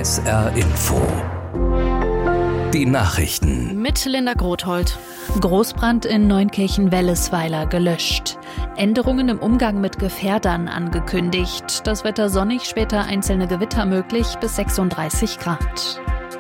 SR Info. Die Nachrichten. Mit Linda Grothold. Großbrand in Neunkirchen-Wellesweiler gelöscht. Änderungen im Umgang mit Gefährdern angekündigt. Das Wetter sonnig, später einzelne Gewitter möglich bis 36 Grad.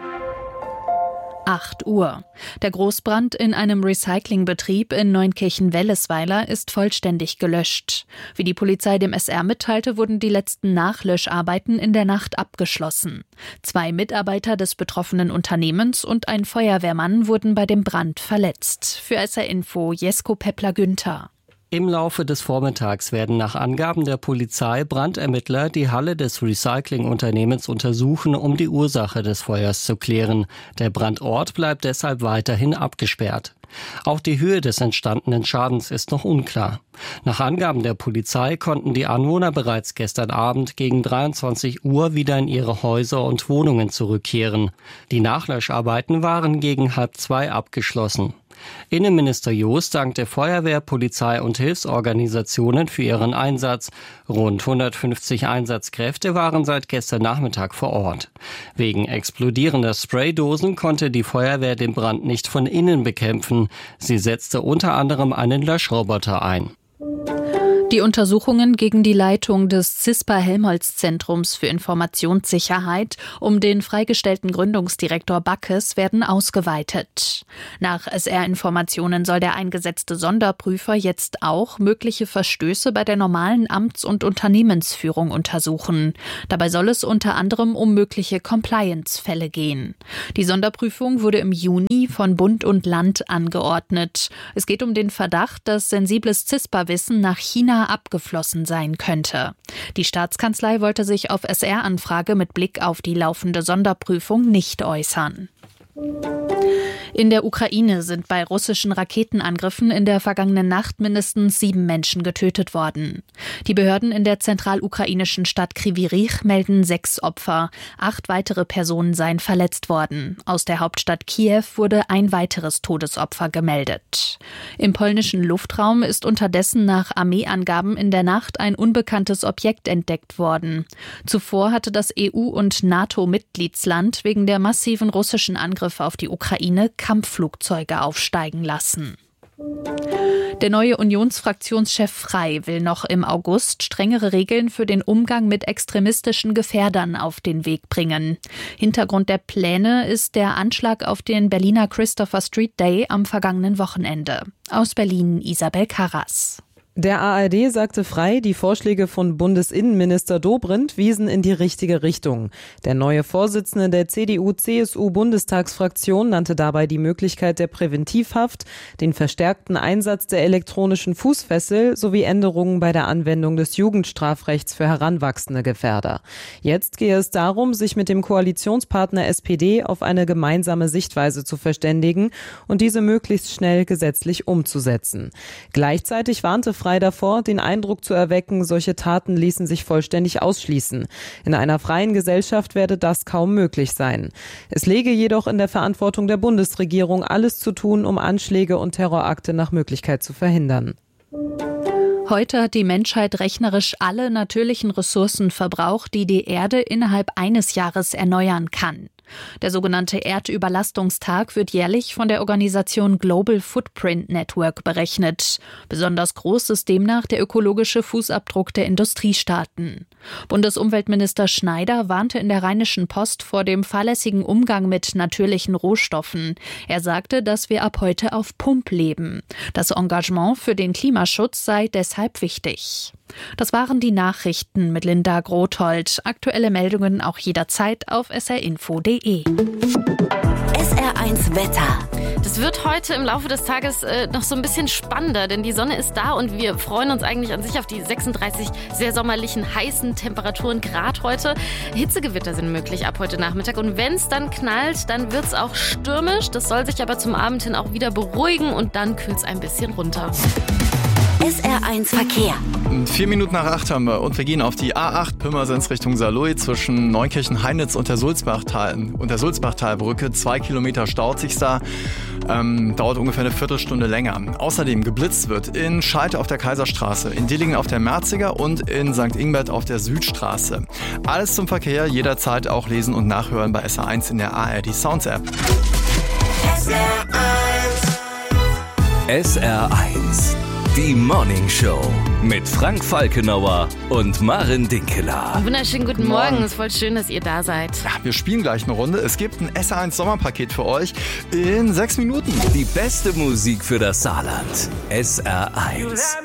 8 Uhr. Der Großbrand in einem Recyclingbetrieb in Neunkirchen-Wellesweiler ist vollständig gelöscht. Wie die Polizei dem SR mitteilte, wurden die letzten Nachlöscharbeiten in der Nacht abgeschlossen. 2 Mitarbeiter des betroffenen Unternehmens und ein Feuerwehrmann wurden bei dem Brand verletzt. Für SR Info Jesko Peppler-Günther. Im Laufe des Vormittags werden nach Angaben der Polizei Brandermittler die Halle des Recyclingunternehmens untersuchen, um die Ursache des Feuers zu klären. Der Brandort bleibt deshalb weiterhin abgesperrt. Auch die Höhe des entstandenen Schadens ist noch unklar. Nach Angaben der Polizei konnten die Anwohner bereits gestern Abend gegen 23 Uhr wieder in ihre Häuser und Wohnungen zurückkehren. Die Nachlöscharbeiten waren gegen 1:30 abgeschlossen. Innenminister Jost dankt der Feuerwehr, Polizei und Hilfsorganisationen für ihren Einsatz. Rund 150 Einsatzkräfte waren seit gestern Nachmittag vor Ort. Wegen explodierender Spraydosen konnte die Feuerwehr den Brand nicht von innen bekämpfen. Sie setzte unter anderem einen Löschroboter ein. Die Untersuchungen gegen die Leitung des CISPA-Helmholtz-Zentrums für Informationssicherheit um den freigestellten Gründungsdirektor Backes werden ausgeweitet. Nach SR-Informationen soll der eingesetzte Sonderprüfer jetzt auch mögliche Verstöße bei der normalen Amts- und Unternehmensführung untersuchen. Dabei soll es unter anderem um mögliche Compliance-Fälle gehen. Die Sonderprüfung wurde im Juni von Bund und Land angeordnet. Es geht um den Verdacht, dass sensibles CISPA-Wissen nach China abgeflossen sein könnte. Die Staatskanzlei wollte sich auf SR-Anfrage mit Blick auf die laufende Sonderprüfung nicht äußern. In der Ukraine sind bei russischen Raketenangriffen in der vergangenen Nacht mindestens 7 Menschen getötet worden. Die Behörden in der zentralukrainischen Stadt Kryvyi Rih melden 6 Opfer. 8 weitere Personen seien verletzt worden. Aus der Hauptstadt Kiew wurde ein weiteres Todesopfer gemeldet. Im polnischen Luftraum ist unterdessen nach Armeeangaben in der Nacht ein unbekanntes Objekt entdeckt worden. Zuvor hatte das EU- und NATO-Mitgliedsland wegen der massiven russischen Angriffe auf die Ukraine Kampfflugzeuge aufsteigen lassen. Der neue Unionsfraktionschef Frey will noch im August strengere Regeln für den Umgang mit extremistischen Gefährdern auf den Weg bringen. Hintergrund der Pläne ist der Anschlag auf den Berliner Christopher Street Day am vergangenen Wochenende. Aus Berlin Isabel Karras. Der ARD sagte Frey, die Vorschläge von Bundesinnenminister Dobrindt wiesen in die richtige Richtung. Der neue Vorsitzende der CDU-CSU-Bundestagsfraktion nannte dabei die Möglichkeit der Präventivhaft, den verstärkten Einsatz der elektronischen Fußfessel sowie Änderungen bei der Anwendung des Jugendstrafrechts für heranwachsende Gefährder. Jetzt gehe es darum, sich mit dem Koalitionspartner SPD auf eine gemeinsame Sichtweise zu verständigen und diese möglichst schnell gesetzlich umzusetzen. Gleichzeitig warnte Frey davor, den Eindruck zu erwecken, solche Taten ließen sich vollständig ausschließen. In einer freien Gesellschaft werde das kaum möglich sein. Es läge jedoch in der Verantwortung der Bundesregierung, alles zu tun, um Anschläge und Terrorakte nach Möglichkeit zu verhindern. Heute hat die Menschheit rechnerisch alle natürlichen Ressourcen verbraucht, die die Erde innerhalb eines Jahres erneuern kann. Der sogenannte Erdüberlastungstag wird jährlich von der Organisation Global Footprint Network berechnet. Besonders groß ist demnach der ökologische Fußabdruck der Industriestaaten. Bundesumweltminister Schneider warnte in der Rheinischen Post vor dem fahrlässigen Umgang mit natürlichen Rohstoffen. Er sagte, dass wir ab heute auf Pump leben. Das Engagement für den Klimaschutz sei deshalb wichtig. Das waren die Nachrichten mit Linda Grothold. Aktuelle Meldungen auch jederzeit auf srinfo.de. SR1 Wetter. Das wird heute im Laufe des Tages noch so ein bisschen spannender, denn die Sonne ist da und wir freuen uns eigentlich an sich auf die 36 sehr sommerlichen, heißen Temperaturen Grad heute. Hitzegewitter sind möglich ab heute Nachmittag und wenn es dann knallt, dann wird es auch stürmisch. Das soll sich aber zum Abend hin auch wieder beruhigen und dann kühlt es ein bisschen runter. SR1 Verkehr. 4 Minuten nach 8 haben wir und wir gehen auf die A8 Pirmasens Richtung Saarlouis zwischen Neukirchen-Heinitz und der Sulzbachtalbrücke. 2 Kilometer staut sich da. Dauert ungefähr eine Viertelstunde länger. Außerdem geblitzt wird in Schelte auf der Kaiserstraße, in Dillingen auf der Merziger und in St. Ingbert auf der Südstraße. Alles zum Verkehr, jederzeit auch lesen und nachhören bei SR1 in der ARD Sounds App. SR1, die Morning Show mit Frank Falkenauer und Maren Dinkeler. Wunderschönen guten Morgen. Es ist voll schön, dass ihr da seid. Ja, wir spielen gleich eine Runde. Es gibt ein SR1 Sommerpaket für euch in 6 Minuten. Die beste Musik für das Saarland. SR1.